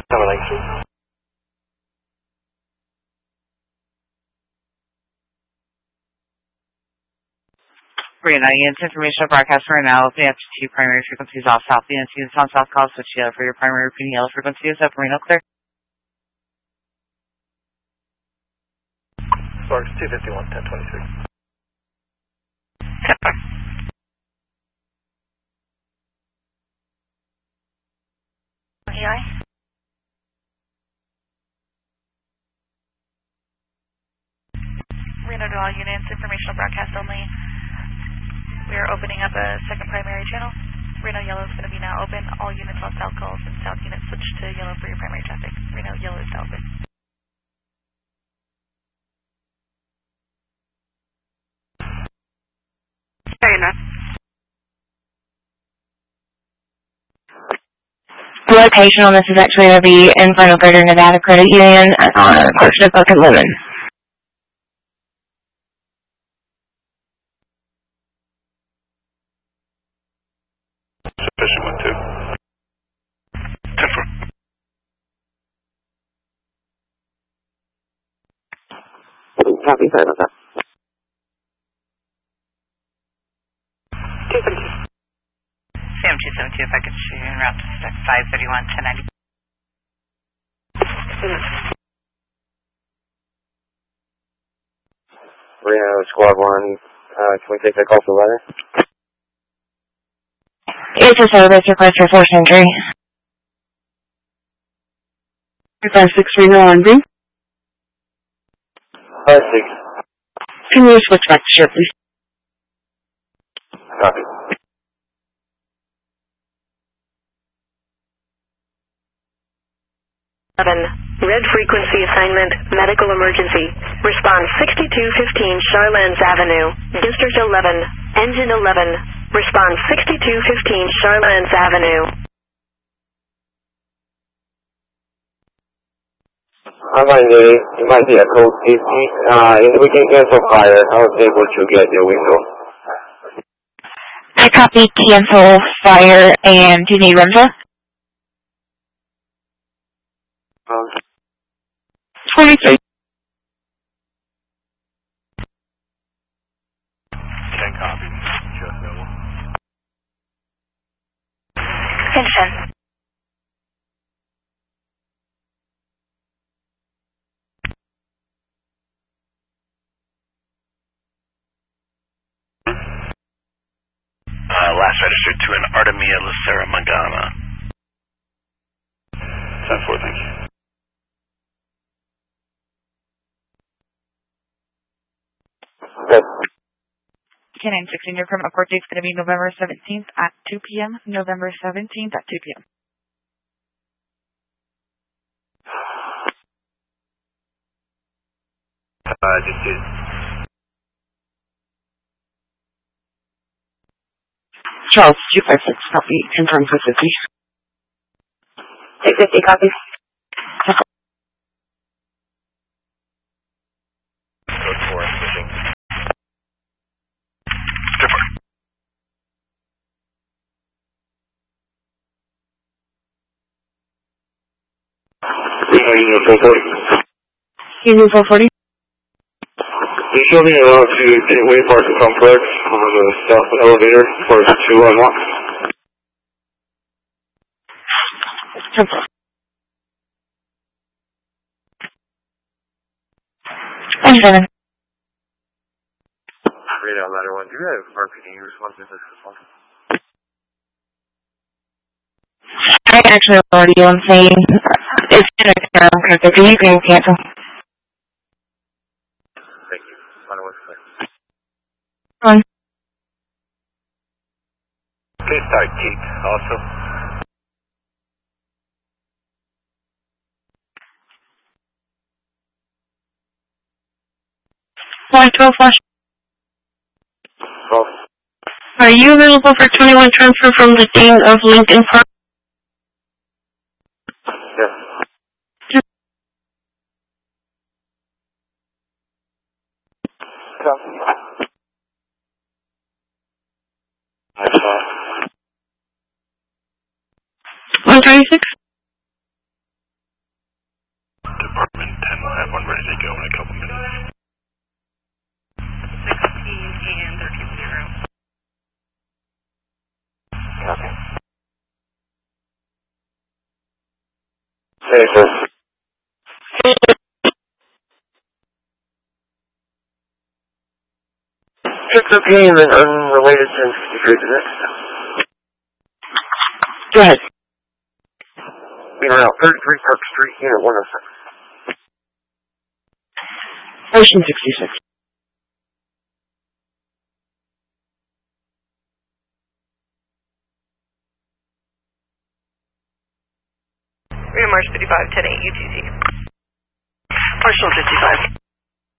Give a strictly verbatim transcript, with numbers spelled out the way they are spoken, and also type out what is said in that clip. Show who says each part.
Speaker 1: seven nine three.
Speaker 2: Reno, units informational broadcast for now. Opening up to two primary frequencies off south. Units, units on south call, switch yellow for your primary repeating yellow frequencies. Up Reno, clear.
Speaker 1: Sparks two fifty-one, ten twenty-three.
Speaker 3: ten four. E I? Reno to all units, informational broadcast only. We are opening up a second primary channel. Reno yellow is going to be now open. All units on south calls and south units switch to yellow for your primary traffic. Reno yellow is now open. Fair enough.
Speaker 4: The location on this is actually going to be in front of Greater Nevada Credit Union on a portion of Bucket Lemon.
Speaker 1: Sufficient one two. ten four.
Speaker 4: Copy, sorry about that.
Speaker 3: two seven two. Sam two seven two, if I could shoot you en route to spec five thirty-one, ten ninety.
Speaker 5: Reno Squad one, uh, can we take that call for letter?
Speaker 4: It's a service request for Force Entry. five six Reno on B.
Speaker 5: five six.
Speaker 4: Can you switch back to ship, please?
Speaker 5: Copy.
Speaker 6: seven. Red frequency assignment, medical emergency. Response sixty-two fifteen Charlands Avenue. District eleven, engine eleven. Response sixty-two fifteen Charlands Avenue.
Speaker 5: I might need, it might be a code fifty. Uh, if we can cancel fire, I was able to get your window.
Speaker 4: I copy cancel fire and do you need rental?
Speaker 5: Um,
Speaker 4: twenty-three.
Speaker 1: ten copy. Just no one.
Speaker 3: Attention.
Speaker 1: Uh, last registered to an Artemia Lucera Magana. ten four, thank you.
Speaker 5: okay.
Speaker 2: ten nine sixteen, your permit court date's going to be November seventeenth at two p m November seventeenth at two p m
Speaker 1: Uh, just did.
Speaker 4: Charles, two five six, copy, confirm for fifty. Take fifty, copy.
Speaker 1: Code four, switching. Different.
Speaker 5: Reno Unit four forty.
Speaker 4: Union four forty.
Speaker 5: You show me around to Gateway Park Complex on the south elevator for two unlock.
Speaker 4: twenty-seven.
Speaker 5: Radar ladder one, do you have R P D responses to this one?
Speaker 4: I actually already am saying it's in a because you can cancel.
Speaker 5: Thank you. Final was clear.
Speaker 4: One.
Speaker 1: Okay, start Keith also.
Speaker 4: One twelve flash.
Speaker 5: twelve.
Speaker 4: Are you available for twenty-one transfer from the Dean of Lincoln Park?
Speaker 5: Yes. Copy. I saw.
Speaker 4: one twenty-six?
Speaker 5: Hey, sir. Six okay, and then unrelated ten sixty-three to this.
Speaker 4: Go ahead.
Speaker 5: Being around thirty-three Park Street, Unit one oh six.
Speaker 4: Ocean sixty-six.
Speaker 6: Reno Marsh fifty-five, ten eight U T C. Marshall fifty-five.